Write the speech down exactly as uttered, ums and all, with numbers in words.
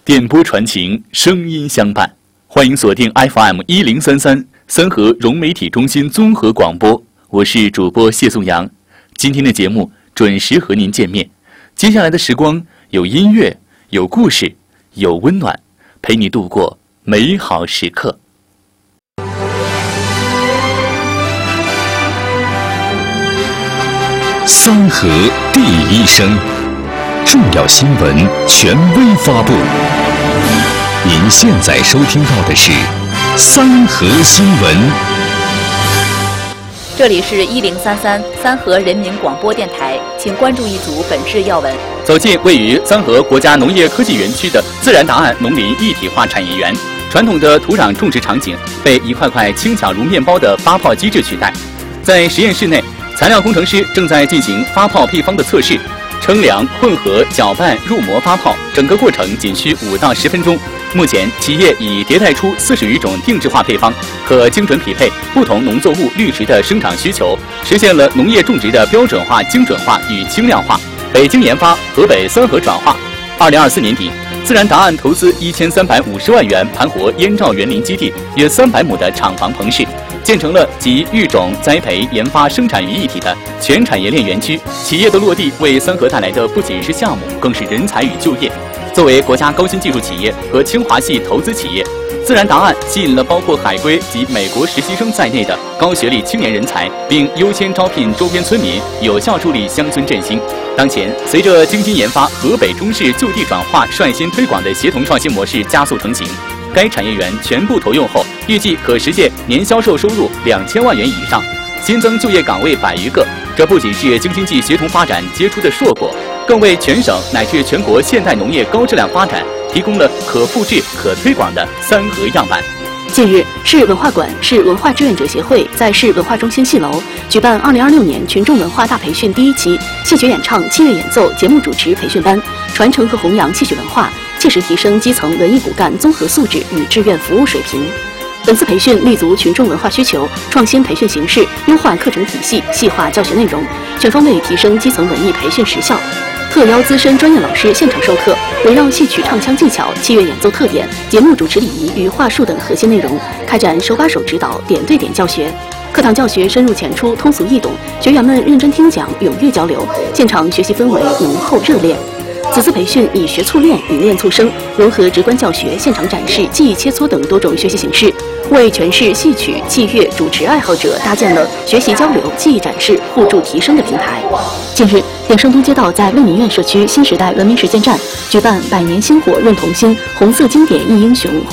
电波传情，声音相伴。欢迎锁定 F M 一零三三三河融媒体中心综合广播，我是主播谢颂阳。今天的节目准时和您见面。接下来的时光有音乐，有故事，有温暖，陪你度过美好时刻。 三河第一声，重要新闻权威发布。您现在收听到的是三河新闻。 这里是一零三三三河人民广播电台，请关注一组本市要闻。 走进位于三河国家农业科技园区的自然答案农林一体化产业园，传统的土壤种植场景被一块块轻巧如面包的发泡机制取代。在实验室内，材料工程师正在进行发泡配方的测试，称量、混合、搅拌、入模发泡，整个过程仅需五到十分钟。目前，企业已迭代出四十余种定制化配方，可精准匹配不同农作物绿植的生长需求，实现了农业种植的标准化、精准化与轻量化。北京研发，河北三河转化。二零二四年底，自然答案投资一千三百五十万元盘活燕赵园林基地约三百亩的厂房棚室，建成了集育种、栽培、研发、生产于一体的全产业链园区。企业的落地为三河带来的不仅是项目，更是人才与就业。作为国家高新技术企业和清华系投资企业，自然答案吸引了包括海归及美国实习生在内的高学历青年人才，并优先招聘周边村民，有效助力乡村振兴。当前，随着京津研发河北中市就地转化率先推广的协同创新模式加速成型，该产业园全部投用后，预计可实现年销售收入两千万元以上，新增就业岗位百余个。这不仅是京津冀协同发展结出的硕果，更为全省乃至全国现代农业高质量发展提供了可复制、可推广的三河样板。 近日，市文化馆、市文化志愿者协会在市文化中心戏楼举办二零二六年群众文化大培训第一期戏曲演唱、器乐演奏节目主持培训班，传承和弘扬戏曲文化，切实提升基层文艺骨干综合素质与志愿服务水平。本次培训立足群众文化需求，创新培训形式，优化课程体系，细化教学内容，全方位提升基层文艺培训实效。特邀资深专业老师现场授课，围绕戏曲唱腔技巧、器乐演奏特点、节目主持礼仪与话术等核心内容，开展手把手指导、点对点教学。课堂教学深入浅出、通俗易懂，学员们认真听讲、踊跃交流，现场学习氛围浓厚热烈。此次培训以学促练、引练促生，融合直观教学、现场展示、记忆切磋等多种学习形式，为全市戏曲、器乐主持爱好者搭建了学习交流、技艺展示、互助提升的平台。近日，点胜东街道在卫民苑社区新时代文明实践站举办百年薪火润同心、红色经典忆英雄